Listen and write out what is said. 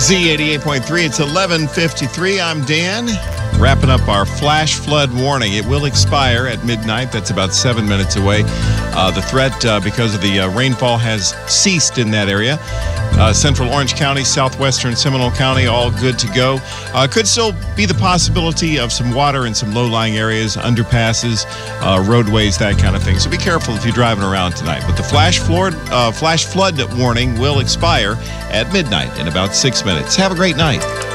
Z88.3, it's 11:53. I'm Dan. Wrapping up our flash flood warning. It will expire at midnight. That's about 7 minutes away. The threat, because of the rainfall, has ceased in that area. Central Orange County, southwestern Seminole County, all good to go. Could still be the possibility of some water in some low-lying areas, underpasses, roadways, that kind of thing. So be careful if you're driving around tonight. But the flash flood warning will expire at midnight in about 6 minutes. Have a great night.